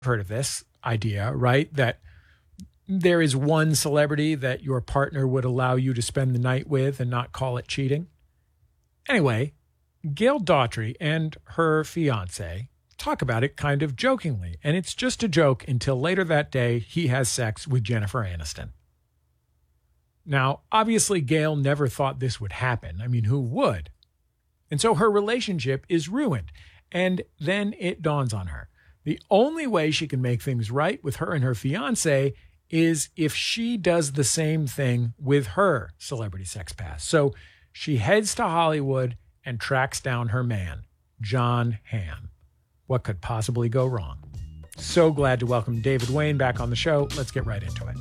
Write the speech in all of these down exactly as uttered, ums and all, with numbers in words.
heard of this idea, right? That there is one celebrity that your partner would allow you to spend the night with and not call it cheating. Anyway, Gail Daughtry and her fiance talk about it kind of jokingly, and it's just a joke until later that day he has sex with Jennifer Aniston. Now, obviously, Gail never thought this would happen. I mean, who would? And so her relationship is ruined. And then it dawns on her. The only way she can make things right with her and her fiance is if she does the same thing with her celebrity sex past. So she heads to Hollywood and tracks down her man, Jon Hamm. What could possibly go wrong? So glad to welcome David Wain back on the show. Let's get right into it.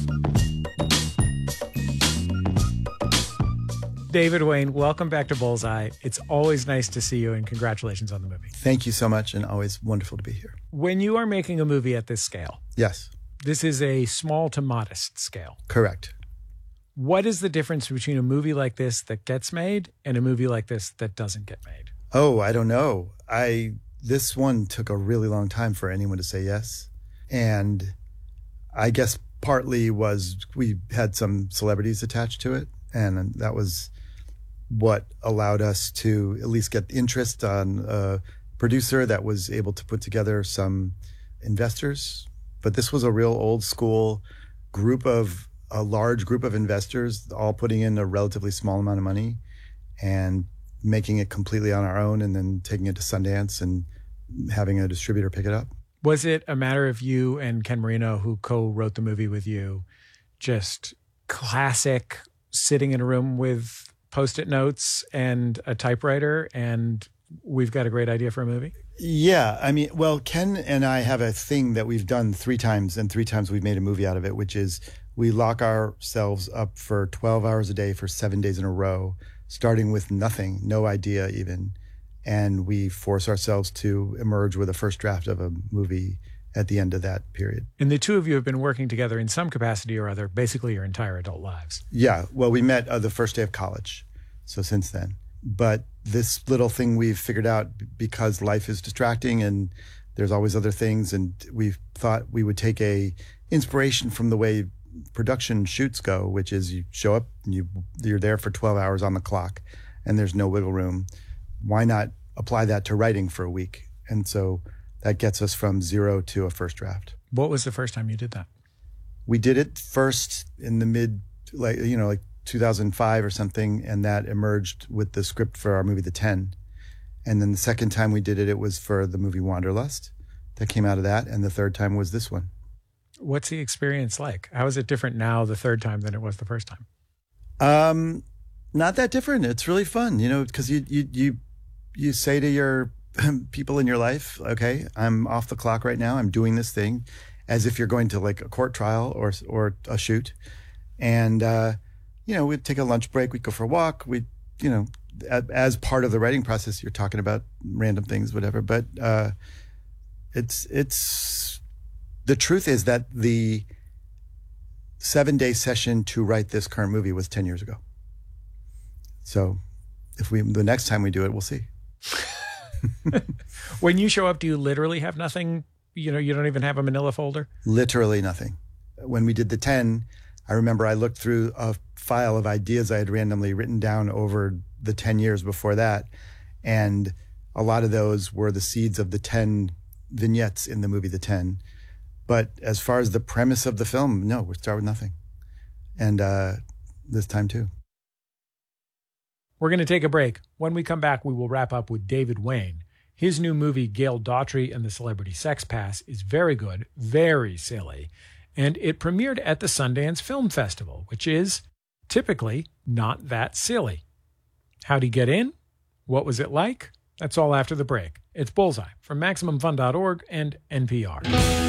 David Wain, welcome back to Bullseye. It's always nice to see you, and congratulations on the movie. Thank you so much, and always wonderful to be here. When you are making a movie at this scale, yes, this is a small to modest scale. Correct. What is the difference between a movie like this that gets made and a movie like this that doesn't get made? Oh, I don't know. I this one took a really long time for anyone to say yes, and I guess partly was we had some celebrities attached to it, and that was what allowed us to at least get interest on a producer that was able to put together some investors. But this was a real old school group of, a large group of investors, all putting in a relatively small amount of money and making it completely on our own, and then taking it to Sundance and having a distributor pick it up. Was it a matter of you and Ken Marino, who co-wrote the movie with you, just classic sitting in a room with Post-it notes and a typewriter, and we've got a great idea for a movie? Yeah. I mean, well, Ken and I have a thing that we've done three times, and three times we've made a movie out of it, which is we lock ourselves up for twelve hours a day for seven days in a row, starting with nothing, no idea even. And we force ourselves to emerge with a first draft of a movie at the end of that period. And the two of you have been working together in some capacity or other, basically your entire adult lives. Yeah. Well, we met uh, the first day of college. So since then. But this little thing we've figured out, because life is distracting and there's always other things, and we thought we would take a inspiration from the way production shoots go, which is you show up and you, you're there for twelve hours on the clock and there's no wiggle room. Why not apply that to writing for a week? And so that gets us from zero to a first draft. What was the first time you did that? We did it first in the mid, like, you know, like two thousand five or something, and that emerged with the script for our movie, The Ten. And then the second time we did it, it was for the movie Wanderlust. That came out of that. And the third time was this one. What's the experience like? How is it different now the third time than it was the first time? Um, not that different. It's really fun, you know, because you, you, you, you say to your people in your life, okay, I'm off the clock right now. I'm doing this thing, as if you're going to like a court trial or, or a shoot. And, uh, you know, we'd take a lunch break. We'd go for a walk. We, you know, as part of the writing process, you're talking about random things, whatever. But, uh, it's, it's, the truth is that the seven day session to write this current movie was ten years ago. So if we, the next time we do it, we'll see. When you show up, do you literally have nothing? You know, you don't even have a manila folder? Literally nothing. When we did the ten, I remember I looked through a file of ideas I had randomly written down over the ten years before that. And a lot of those were the seeds of the ten vignettes in the movie, The Ten. But as far as the premise of the film, no, we start with nothing. And uh, this time too. We're going to take a break. When we come back, we will wrap up with David Wain. His new movie, Gail Daughtry and the Celebrity Sex Pass, is very good, very silly. And it premiered at the Sundance Film Festival, which is typically not that silly. How'd he get in? What was it like? That's all after the break. It's Bullseye from Maximum Fun dot org and N P R.